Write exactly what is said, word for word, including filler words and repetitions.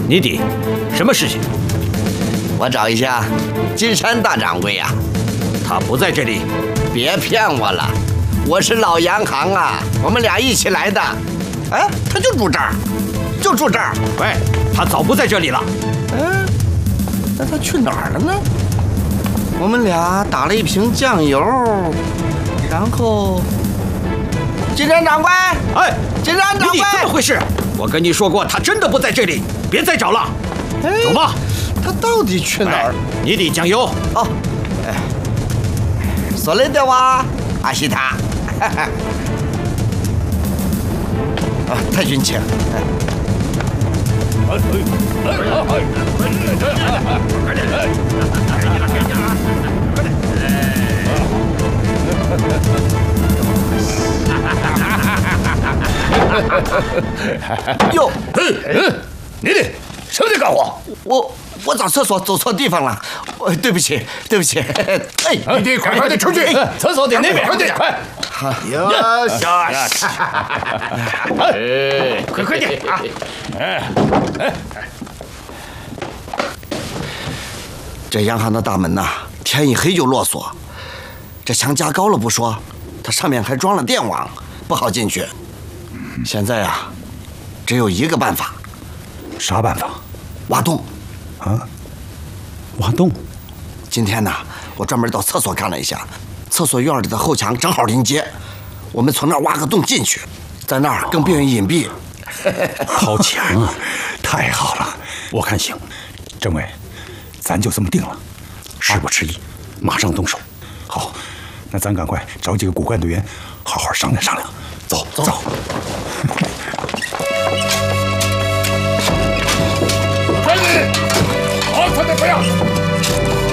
你弟，什么事情？ 我找一下金山大掌柜呀、啊， 他不在这里。 别骗我了，我是老洋行啊，我们俩一起来的。哎，他就住这儿，就住这儿。 喂，他早不在这里了。 嗯，那他去哪儿了呢？我们俩打了一瓶酱油，然后金山掌柜， 哎， 金山掌柜， 怎么回事？我跟你说过，他真的不在这里，别再找了。哎、走吧。 他到底去哪儿？ 你得酱油哦。哎，それでは明日。啊，太君请。哎。哟， 嗯，你的什么在干活？ 我我找厕所走错地方了，我对不起，对不起。哎， 你得快快的出去，厕所在那边，快点，快！ 哟し哎，快快点啊！哎哎， 这洋行的大门呐，天一黑就落锁，这墙加高了不说，它上面还装了电网，不好进去。现在啊，只有一个办法。 啥办法？ 挖洞。 啊？挖洞？ 今天呢，我专门到厕所看了一下，厕所院里的后墙正好临街，我们从那儿挖个洞进去，在那儿更便于隐蔽。 好强啊！太好了，我看行。政委，咱就这么定了，事不迟疑，马上动手。好，那咱赶快找几个骨干队员，好好商量商量。走走走。 快点，好，快点，不要。